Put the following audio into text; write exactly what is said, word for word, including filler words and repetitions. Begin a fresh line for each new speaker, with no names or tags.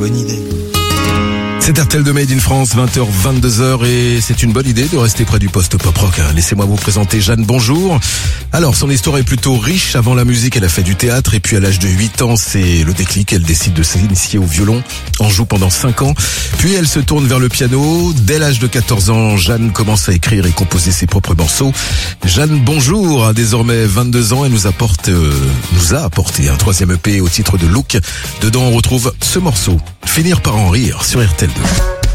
bonne idée.
C'est R T L de Made in France, vingt heures, vingt-deux heures, et c'est une bonne idée de rester près du poste pop rock. Hein. Laissez-moi vous présenter Jeanne, bonjour. Alors, son histoire est plutôt riche. Avant la musique, elle a fait du théâtre, et puis à l'âge de huit ans, c'est le déclic. Elle décide de s'initier au violon, en joue pendant cinq ans. Puis elle se tourne vers le piano. Dès l'âge de quatorze ans, Jeanne commence à écrire et composer ses propres morceaux. Jeanne, bonjour. À désormais vingt-deux ans, elle nous apporte, euh, nous a apporté un troisième E P au titre de Look. Dedans, on retrouve ce morceau, Finir par en rire, sur R T L deux.